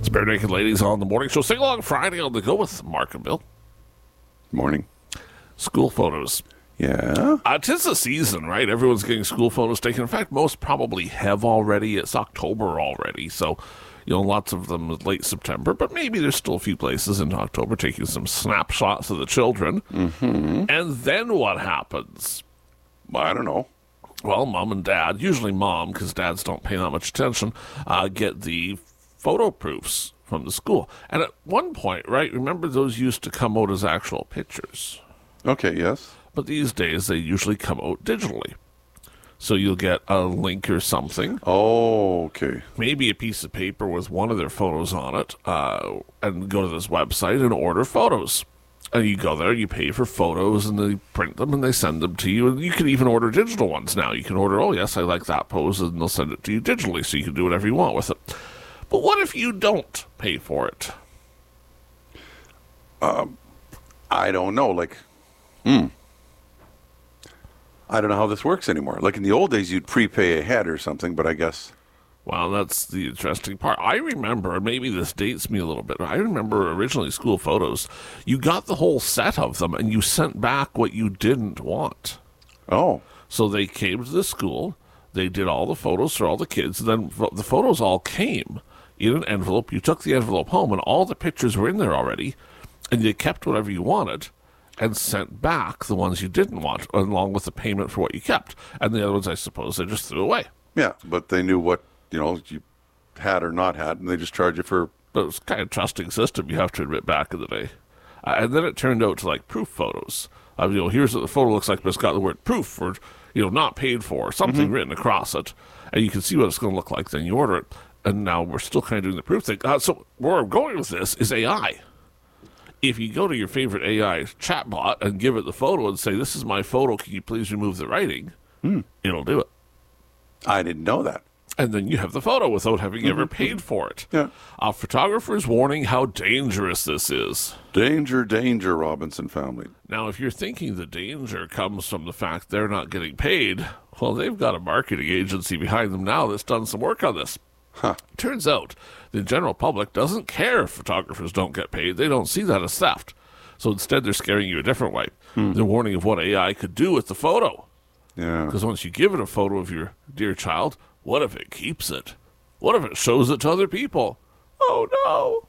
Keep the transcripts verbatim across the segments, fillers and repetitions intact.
Bare Naked Ladies on the morning show. Sing along Friday on the go with Mark and Bill. Morning. School photos. Yeah. Uh, 'tis the season, right? Everyone's getting school photos taken. In fact, most probably have already. It's October already, so you know lots of them is late September. But maybe there's still a few places in October taking some snapshots of the children. Mm-hmm. And then what happens? I don't know. Well, mom and dad, usually mom, because dads don't pay that much attention, uh, get the photo proofs from the school. And at one point, right, remember those used to come out as actual pictures. Okay, yes. But these days, they usually come out digitally. So you'll get a link or something. Oh, okay. Maybe a piece of paper with one of their photos on it, uh, and go to this website and order photos. And you go there, you pay for photos, and they print them, and they send them to you. And you can even order digital ones now. You can order, oh, yes, I like that pose, and they'll send it to you digitally, so you can do whatever you want with it. But what if you don't pay for it? Um, I don't know. Like, hmm. I don't know how this works anymore. Like in the old days, you'd prepay ahead or something, but I guess... Well, that's the interesting part. I remember, maybe this dates me a little bit, but I remember originally school photos, you got the whole set of them, and you sent back what you didn't want. Oh. So they came to the school, they did all the photos for all the kids, and then the photos all came in an envelope. You took the envelope home, and all the pictures were in there already, and you kept whatever you wanted and sent back the ones you didn't want, along with the payment for what you kept. And the other ones, I suppose, they just threw away. Yeah, but they knew what, you know, you had or not had, and they just charge you for... But it was kind of trusting system, you have to admit, back in the day. Uh, and then it turned out to, like, proof photos. Uh, you know, here's what the photo looks like, but it's got the word proof, or, you know, not paid for, something mm-hmm. written across it. And you can see what it's going to look like, then you order it. And now we're still kind of doing the proof thing. Uh, so where I'm going with this is A I. If you go to your favorite A I chatbot and give it the photo and say, this is my photo, can you please remove the writing? Mm. It'll do it. I didn't know that. And then you have the photo without having mm-hmm. ever paid for it. Yeah. A photographer's warning how dangerous this is. Danger, danger, Robinson family. Now, if you're thinking the danger comes from the fact they're not getting paid, well, they've got a marketing agency behind them now that's done some work on this. Huh. Turns out the general public doesn't care if photographers don't get paid. They don't see that as theft. So instead, they're scaring you a different way. Hmm. They're warning of what A I could do with the photo. Yeah. Because once you give it a photo of your dear child, what if it keeps it? What if it shows it to other people? Oh, no.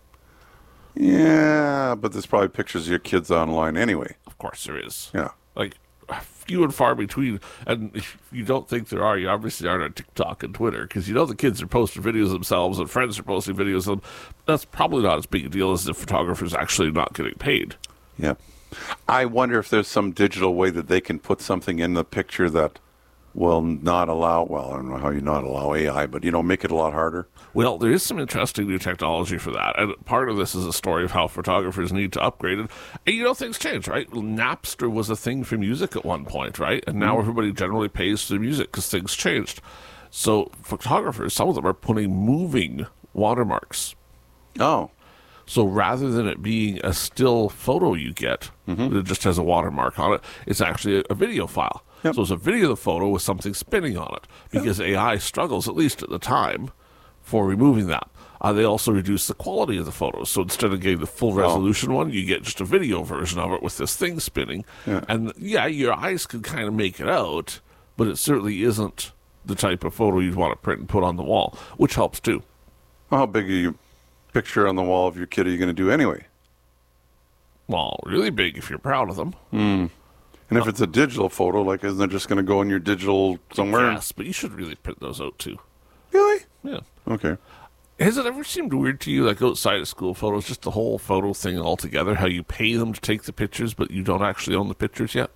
Yeah, but there's probably pictures of your kids online anyway. Of course there is. Yeah. Like, few and far between. And if you don't think there are, you obviously aren't on TikTok and Twitter, because you know the kids are posting videos themselves and friends are posting videos of them. That's probably not as big a deal as the photographers actually not getting paid. Yeah. I wonder if there's some digital way that they can put something in the picture that will not allow, well, I don't know how you not allow A I, but, you know, make it a lot harder. Well, there is some interesting new technology for that. And part of this is a story of how photographers need to upgrade it. And, you know, things change, right? Napster was a thing for music at one point, right? And now mm. everybody generally pays for music because things changed. So photographers, some of them are putting moving watermarks. Oh. So rather than it being a still photo you get, mm-hmm. that just has a watermark on it, it's actually a, a video file. Yep. So it's a video of the photo with something spinning on it, because yep. A I struggles, at least at the time, for removing that. Uh, they also reduce the quality of the photos. So instead of getting the full resolution oh. one, you get just a video version of it with this thing spinning. Yeah. And yeah, your eyes can kind of make it out, but it certainly isn't the type of photo you'd want to print and put on the wall, which helps too. Well, how big are your picture on the wall of your kid are you going to do anyway? Well, really big if you're proud of them. Hmm. And if it's a digital photo, like, isn't it just going to go in your digital somewhere? Yes, but you should really print those out, too. Really? Yeah. Okay. Has it ever seemed weird to you, like outside of school photos, just the whole photo thing altogether, how you pay them to take the pictures, but you don't actually own the pictures yet?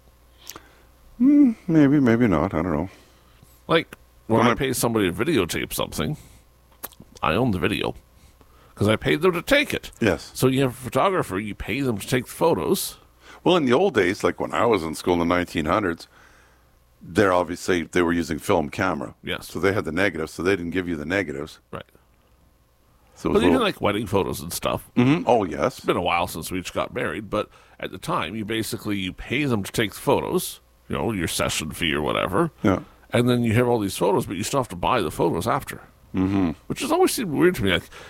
Mm, maybe, maybe not. I don't know. Like, when I, I pay somebody to videotape something, I own the video, because I paid them to take it. Yes. So you have a photographer, you pay them to take the photos. Well, in the old days, like when I was in school in the nineteen hundreds, they're obviously, they were using film camera. Yes. So they had the negatives, so they didn't give you the negatives. Right. So but even little... like wedding photos and stuff. Mm-hmm. Oh, yes. It's been a while since we each got married, but at the time, you basically, you pay them to take the photos, you know, your session fee or whatever. Yeah. And then you have all these photos, but you still have to buy the photos after. Mm-hmm. Which has always seemed weird to me. Like,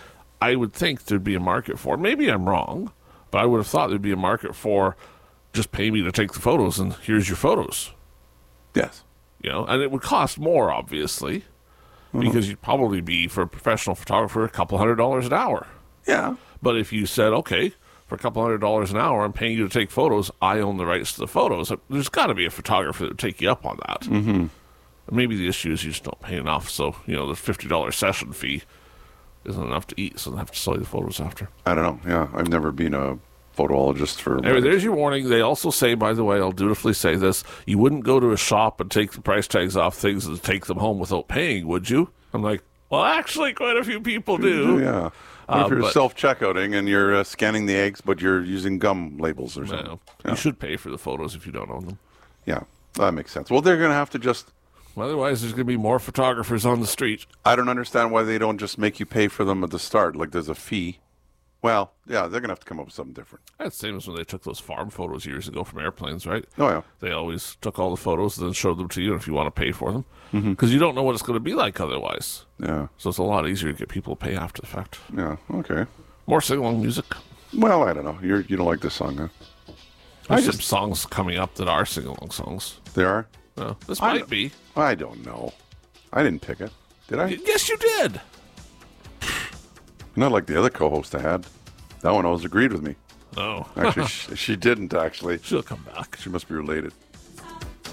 I would think there'd be a market for. Maybe I'm wrong, but I would have thought there'd be a market for just pay me to take the photos and here's your photos. Yes. You know, and it would cost more, obviously, mm-hmm. because you'd probably be, for a professional photographer, a couple hundred dollars an hour. Yeah. But if you said, okay, for a couple hundred dollars an hour, I'm paying you to take photos, I own the rights to the photos, there's got to be a photographer that would take you up on that. Mm-hmm. Maybe the issue is you just don't pay enough, so, you know, the fifty dollars session fee isn't enough to eat, so they have to sell you the photos after. I don't know. Yeah, I've never been a photologist for... Anyway, there's your warning. They also say, by the way, I'll dutifully say this, you wouldn't go to a shop and take the price tags off things and take them home without paying, would you? I'm like, well, actually, quite a few people do. Yeah. What Uh, if you're but- self-checkouting and you're uh, scanning the eggs, but you're using gum labels or something? Well, Yeah. You should pay for the photos if you don't own them. Yeah, that makes sense. Well, they're going to have to just... Otherwise, there's going to be more photographers on the street. I don't understand why they don't just make you pay for them at the start, like there's a fee. Well, yeah, they're going to have to come up with something different. That's the same as when they took those farm photos years ago from airplanes, right? Oh, yeah. They always took all the photos and then showed them to you if you want to pay for them. Because Mm-hmm. you don't know what it's going to be like otherwise. Yeah, So it's a lot easier to get people to pay after the fact. yeah, okay. More sing-along music. Well, I don't know. You're, you don't like this song, huh? I There's just... some songs coming up that are sing-along songs. There are? No, this I might don't- be. I don't know. I didn't pick it. Did I? Yes, you did. Not like the other co-host I had. That one always agreed with me. No. Actually, she, she didn't, actually. She'll come back. She must be related.